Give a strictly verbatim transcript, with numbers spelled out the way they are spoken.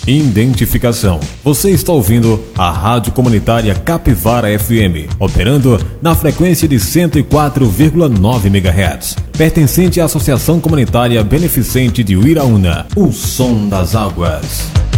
Identificação. Você está ouvindo a Rádio Comunitária Capivara F M, operando na frequência de cento e quatro vírgula nove megahertz, pertencente à Associação Comunitária Beneficente de Uiraúna, o som das águas.